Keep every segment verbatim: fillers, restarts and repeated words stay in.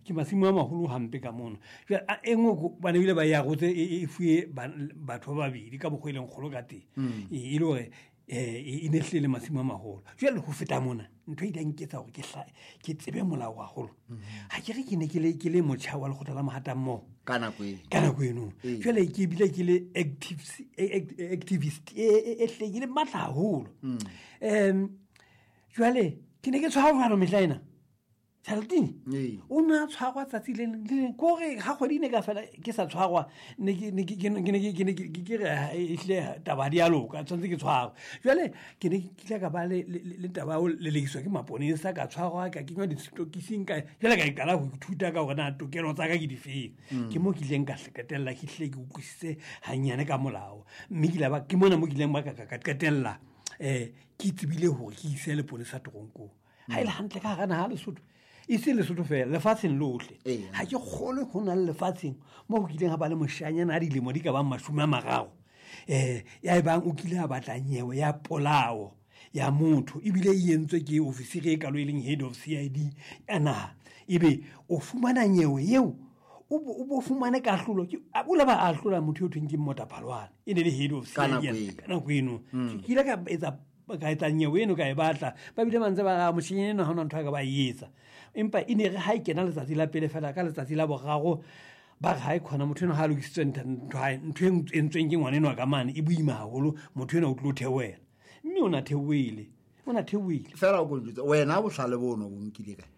ke masimo a maholo hampe ka mono jwale e ngwe bana bile ba ya gotse e fuye batho ba babedi ka bogweleng kgolo ka teng e le gore eh e ne hlele masimo a maholo jwale go feta mona ntho e danketsa gore ke hla ke tsebe molao wa golo ha ke re ke ne ke le ke le motšha wa le go tla mahata mo kana kwe kana kweno jwale ke bile ke le activist activist e hlekile matla haholo em jwale ke ne ke tshwara go mehlaina Tšhaletini o na tshwarwa tsatsi le le ko re ga go dine ka fela ke sa tshwarwa ne ke ne ke ne ke ne ke re ile taba di alo ka tsantse ke tshwarwa jwale ke ne ke tla ka ba le le taba o le lekiswa ke maponesa ka tshwarwa ka ke nwa di stokising ka jwale ka ikala go ithuta ka gore na tokelo tsa ka ke di feng ke mo ke leng ka hleketella ke hle ke utlwisise hanyane ka molao mme ke la ba ke mona mo ke leng ba ka ka ketella eh ke tsebile hore ke ise le ponesa toronko ha ile hantle ka gana ha Lesotho e se Lesotho fela lefatsheng lohle ha ke kgole go na le lefatsheng mo go kileng ga ba le moshanyana a dilemo di ka ba mashome a mararo eh ya bang o kile a batla nyewe ya polao ya motho ebile e yentswe ke ofisiri e kalo e leng head of C I D ana ebe o fumana nyewe yeo o bo fumane ka hlolo ke a bula ba a hlola motho yo thweng ke Mmota Phalwane e ne le head of C I D kana kweno ke ile ka etsa ka etsa nyewe eno ka e batla ba bile mantse ba ga moshinyene ha ona ntho ka ba etsa empa e ne re ha ikena letsatsi la pele fela ka letsatsi la bogago ba ga e khona motho eno ha lokisitswe ntho ntho e ntsweng ke ngwane no ka mane e buima haholo motho eno o tlo thewela mme ona thewile ona thewile fela o go ntse wena bo hlale bono bo nkile ka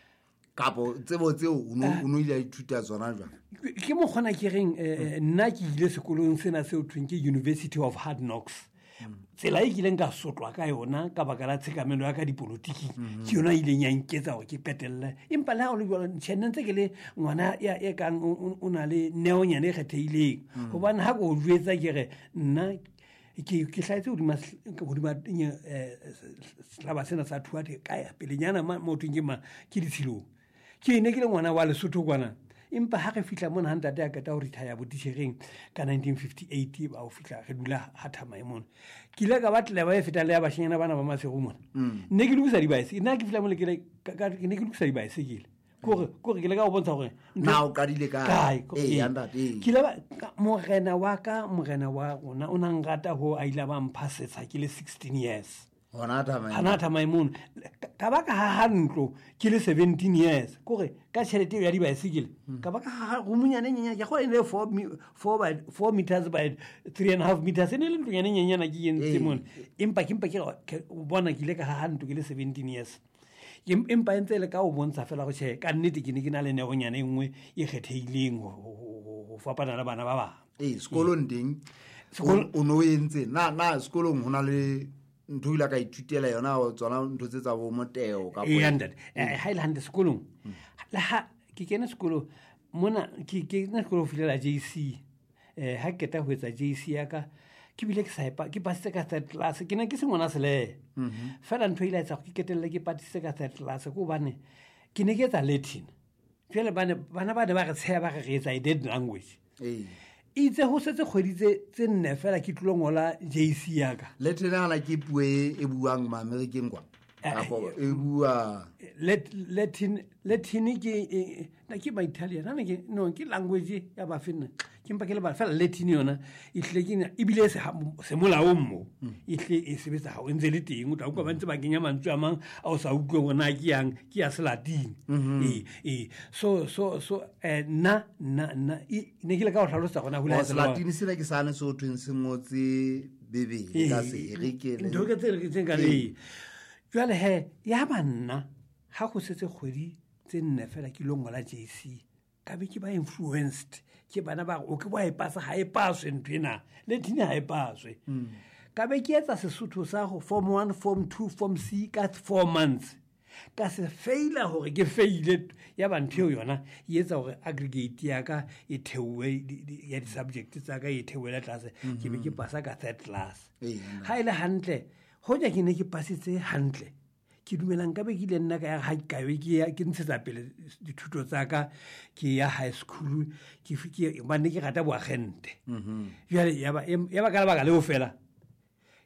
kapo tsebo tseo o no ile ithuta tsona jwa ke mo gona ke reng nna ke ile sekolong sena se o thweng ke University of Hard Knocks tsela e kileng ka sotlwa ka yona ka baka la tshekamelo ya ka dipolotiki ke yona ile nyanketsa go ke petelle empa la go le jwa ntshenne ntse ke le ngwana ya e kang o na le neonyane e kgetheileng gobane ha go jwetsa ke re nna ke ke hlaetse o di mas go di ma eh slaba sena sa thuate ka ya pelenyana mo tweng ke ma ke ditshilong ke ne ke le ngwana wa Lesotho kwana empa ha re fitla mona hanta ta ka ta ho retire boditšhegeng ka nineteen fifty-eight ba o fitla re dula hatha maemong ke ile ka batla ba e feta le ya bashanyana bana ba masego mona ne ke lukisa dibaise nna ke fitla mo le ke ne ke lukisa dibaise ke ile kore kore ke le ka go bontsha gore na o ka dile ka eh anda eh ke le morena wa ka morena wa rona o nang rata ho a ile ba mphasetsa ke le sixteen years hona ta mai hana ta maimun ka ba ka ha ntlo ke le seventeen years kore ka tšhelete ya dibaesekele ka ba ka ha go munyane nyanya ya go ile four by four meters by three and a half meters ne le ntonyane nyanyana ke yentse mona empa ke empa ke bona ke ile ka ha ntlo ke le seventeen years empa entse le ka o bontsha fela go che ka nnete ke ne ke na le negonyane engwe e kgetheileng go fapana le bana ba ba eh sekolong ding o no entse na na sekolong hona le ntho ila ka ithutela yona o tsona ntho tse tsa bo moteo ka bo hundred eh ha ile hande sekolong la ha ke kena sekolo mona ke ke na sekolo filela J C eh ha ke ta ho etsa J C ya ka ke bile ke sa ipa ke pasitse ka third class ke ne ke se ngwana sele fela ntho ile etsa ke ketella ke patise ka third class go bane ke ne ke etsa Latin jele bana bana ba de ba re tsheya ba re etsa a dead language eh itse ho setse kgweditse tse nne fela ke tlo ngola J C ya ka le tena na ke puwe e buang ma American kwa kapo e bua Latin Latin ke na ke ba Italian na ke no ke language ya ba finna ke mpa ke le ba fela Latin yona e hlekina e bile se se molao mo e hle e sebetsa ha o ntse le teng o tla utlwa ba ntse ba kenya mantswe a mang a o sa utlwe gona ke yang ke ya Selatini eh eh so so so eh na na na ne ke le ka o hlalosa gona ho la Selatini se le ke sane so tweng se ngotse bebe ka se re ke le ndo ke tsere ke tsenga le jwale he ya banna ha go setse kgwedi tse nne fela ke lo ngola J C ka be ke ba influenced ke bana ba o ke ba e pasa ha e paswe ntwena le thini ha e paswe ka be ke etsa Sesotho sa go form one form two form C ka four months ka se faila hore ke faile ya ba ntho yona e etsa hore aggregate ya ka e thewe ya di subject tsa ka e thewela tlase ke be ke pasa ka third class ha ile hantle hoja ke ne ke pasitse hantle ke dumelang ka be ke ile nna ka ya ha ka be ke ya ke ntshetsa pele dithuto tsa ka ke ya high school ke fike ba ne ke rata bo agente jale ya ba ya ba ka ba ka le o fela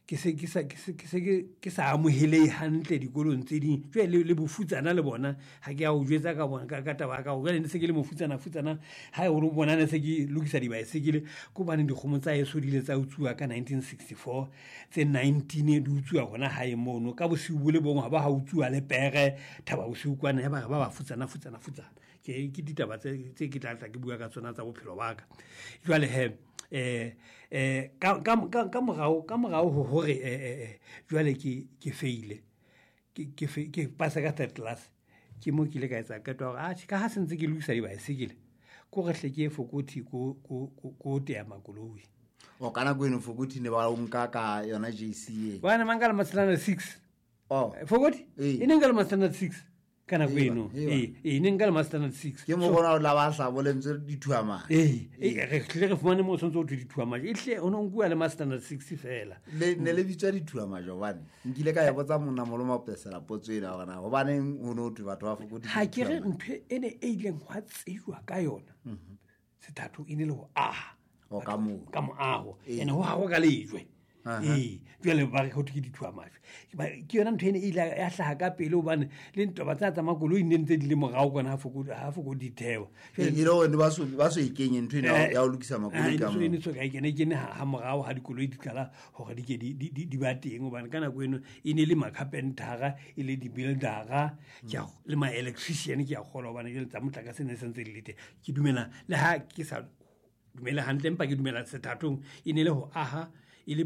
ke se ke sa ke se ke se ke sa amohelei hantle dikolong tse ding jwa le le bofutsana le bona ha ke a o jwetsa ka bona ka taba ka o ga ne se ke le mofutsana futsana ha o re bona ne se ke lokisa di bicycle ko bana di kgomo tsa eso di le tsa utsuwa ka nineteen sixty-four tse nineteen di utsuwa gona ha e mono ka bosiu bole bong ha ba ha utsuwa le pere thaba bosiu kwana ya ba ba futsana futsana futsana ke ke ditaba tse tse ke tla tla ke bua ka tsona tsa bophelo ba ka jwa le he eh eh ka ka ka morao ka morao ho hore eh jwale ke ke faile ke ke ke pasa ka third class ke mo ke le ka etsa ka twa a ka ha sentse ke lokisa di bicycle ko re hle ke fokothi ko ko ko te ya makoloi o kana go eno fokothi ne ba o nka ka yona J C A bana mangala standard six oh fokothi ine ngala standard six kana go eno eh ine ngala standard six ke mo gona la ba sa bolentse di thuama eh e re hle re fumane mo sontso di thuama e hle o no ngua le standard six fela le ne le bitsa di thuama jobane nkile ka ya botsa monna mo lo mapesela potswela gona go baneng o no tu batho ba fokothi ha ke re ntwe ene e ileng wa tseiwa ka yona sethatho ine le go aha o ka mo ka mo aho ene ho ha go ka lejwe eh jwale ba re go ke dithuwa mafe ke yona ntwe ene ile ya hlaga ka pele o bane le ntwa ba tsa tsa makoloi ne ntse di le mogao gona ha foko ha foko ditheo e lo ne ba so ba so ikenya ntwe ya o lokisa makoloi ka mo ene so ka ikene ke ne ha mogao ha dikoloi di kala hore di ke di di ba teng o bane kana go eno ine le makapentara ile di buildera ke le ma electrician ke ya gola bane ke tsa motla ka sene sentse le lete ke dumela le ha ke sa dumela hantle mpa ke dumela sethathong ine le ho aha ile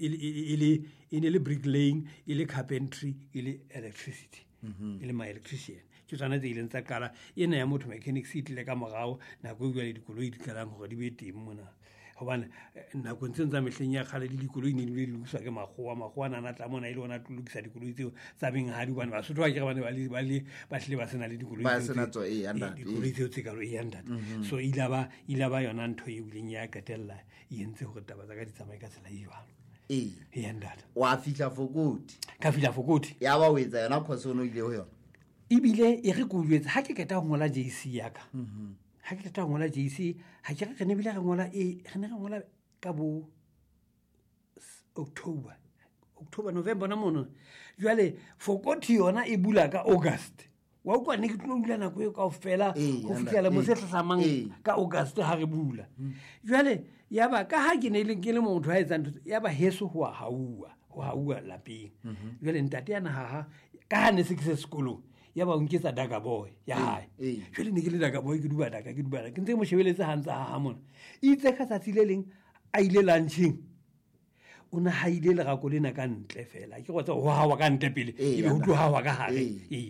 ile ile bricklaying ile carpentry ile electricity ile ma electrician ke tsana tse ile ntsa kala ena ya motho mechanics ile ka morao na go bua le dikoloi di kalang gore di be teng mona hobane na go ntse ntsa mehleng ya khale di dikoloi ne di lokiswa ke magoa magoa na na tla mona ile ona tlo lokisa dikoloi tseo tsa beng ha di bana ba sotho ba ke bana ba le ba le ba hle ba sena le dikoloi ba sena tso e yanda dikoloi tseo tse ka lo e yanda so ile ba ile ba yona ntho e buleng ya katella e entse gore taba tsa ka di tsamaye ka tsela e jwalo eh e yanda wa fihla fokothi ka fihla fokothi ya ba o etsa yona khosono ile ho yona ibile e re go jwetsa ha ke keta go ngola J C ya ka ha ke keta go ngola J C ha ke re ne bile re ngola e re ne re ngola ka bo October October November na mono jwale fokothi yona e bula ka August wa utlwa ne ke tlo bula nako e ka ofela go fitlela mo se tlhamang ka August ha re bula jwale ya ba ka ha ke ne le ke le motho ha etsa ntho ya ba heso ho haua ho haua lapeng jwale ntate yana ha ka ha ne se ke se sekolo ya ba unketsa daga boy ya hae jwale ne ke le daga boy ke duba daga ke duba ke ntse mo shebeletse hantsa ha mona itse ka tsatsi le leng a ile lunching una haile le ga go lena ka ntle fela ke go tsa ho hawa ka ntle pele e be ho tlo hawa ka hare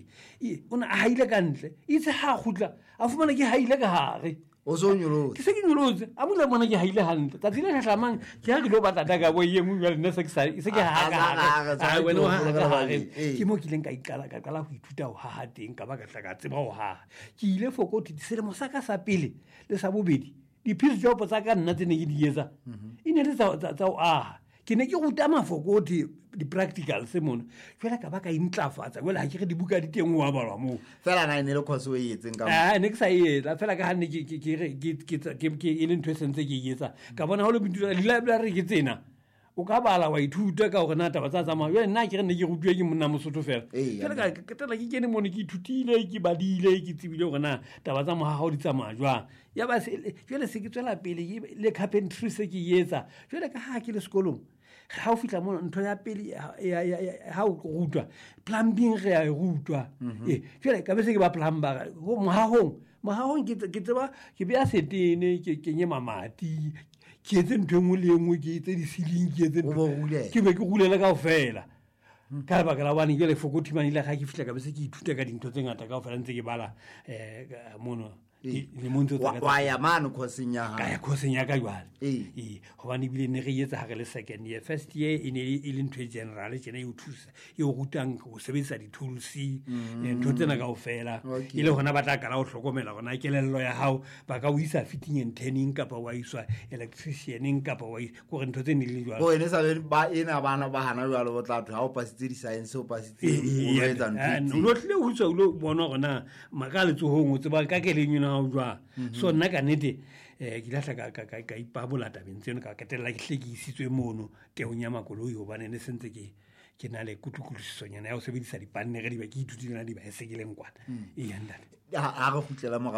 e una haile ka ntle itse ha gutla a fumana ke haile ka hare o so nyolo ke se ke nyolotse a mula mona ke haile hantle ta tsile ga hlamang ke ha ke lo batla daga bo ye mo jwa nna se ke sa se ke ha ga ga wena ha ga ke mo ke leng ka ikala ka kala go ithuta ho ha teng ka ba ka tla ka tseba ho ha ke ile fokothi di sele mo saka sa pele le sa bobedi di piece job tsa ka nna tsene ke di etsa ine le tsa tsa o a ke ne ke ruta mafokoti di practical se mona fela ka ba ka intlafatsa wela ha ke re dibuka di teng wa balwa mo fela na ine le khoso e etseng ka ah ne ke sa etsa fela ka ha ne ke ke ke ke ke ile ntwe sentse ke etsa ka bona ho le bitula di library ke tsena o ka bala wa ithuta ka gore na taba tsa tsama yo nna ke re ne ke rutwe ke monna mosotho fela fela ka ke tela ke kene mone ke ithutile ke badile ke tsibile gore na taba tsa mo ha ho di tsama jwa ya ba se jwale se ke tswela pele le carpentry se ke etsa jwale ka ha ke le sekolong ha o fitla mo ntho ya pele ha o rutwa plumbing re ya rutwa eh jwale ka be se ke ba plumber go mohahong mohahong ke ke tseba ke be a setene ke kenye mamati ke etse ntho engwe le engwe ke etse di ceiling ke etse ke be ke gulela ka ofela ka ba ka la bana ke le fokothi manile ga ke fitla ka be se ke ithuta ka dintho tse ngata ka ofela ntse ke bala eh mono le monto tsa wa ya mano khoseng ya ka ya khoseng ya ka jwale eh hobane bile ne re etsa ha re le second year first year in e le ntwe general tsena e o thusa e o rutang go sebetsa di tools ntho tsena ka ofela ile hona ba tla kala o hlokomela gona kelello ya hao ba ka o isa fitting and turning kapa wa iswa electricianing kapa wa go re ntho tsene le jwale go ene sa ba ena bana ba hana jwale bo tla tho ha o pasitse di science o pasitse o etsa ntho no tle ho tswa lo bona gona makale tso hongwe tse ba ka ke le nyona hao jwang. So nna ka nnete um ke lahla ka ipabola tabeng tseno ka qetelela ke hle ke isitswe mono teong ya makoloi gobane ne sentse ke ke na le kutlukulutsisonyana ya go sebedisa dipannere di ba ke ithutile na di baesekileng kwana e yandale a re gutlela